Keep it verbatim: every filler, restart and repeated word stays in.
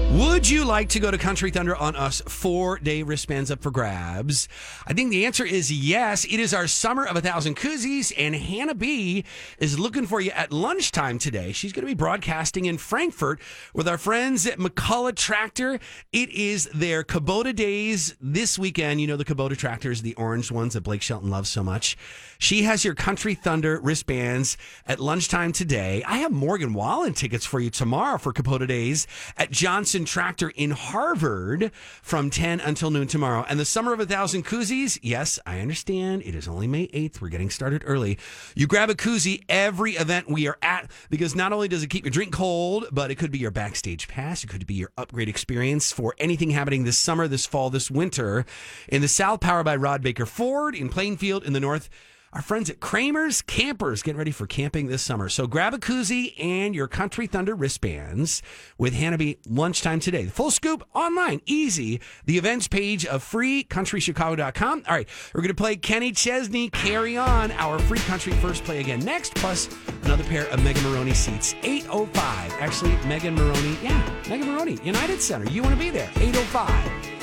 Would you like to go to Country Thunder on us? Four-day wristbands up for grabs. I think the answer is yes. It is our Summer of a Thousand Koozies, and Hannah B. is looking for you at lunchtime today. She's going to be broadcasting in Frankfort with our friends at McCullough Tractor. It is their Kubota Days this weekend. You know the Kubota tractors, the orange ones that Blake Shelton loves so much. She has your Country Thunder wristbands at lunchtime today. I have Morgan Wallen tickets for you tomorrow for Kubota Days at Johnson Tractor in Harvard from ten until noon tomorrow. And the Summer of a Thousand Koozies, yes, I understand. It is only May eighth. We're getting started early. You grab a koozie every event we are at because not only does it keep your drink cold, but it could be your backstage pass. It could be your upgrade experience for anything happening this summer, this fall, this winter. In the South, powered by Rod Baker Ford. In Plainfield, in the North, our friends at Kramer's Campers getting ready for camping this summer. So grab a koozie and your Country Thunder wristbands with Hannah B. lunchtime today. The full scoop online, easy. The events page of free country chicago dot com. All right, we're going to play Kenny Chesney, Carry On, our free country first play again next, plus another pair of Megan Maroney seats. eight oh five. Actually, Megan Maroney, yeah, Megan Maroney, United Center. You want to be there. eight oh five.